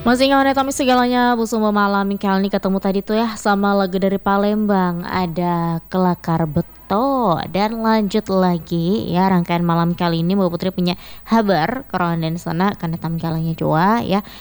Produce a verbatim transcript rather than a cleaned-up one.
Masih ngewanetami segalanya Bu Sumber Malam kali ini ketemu tadi tuh ya sama lagu dari Palembang ada Kelakar Beto dan lanjut lagi ya rangkaian malam kali ini Mbak Putri punya kabar Korohan dan Sona karena tampilannya Joa ya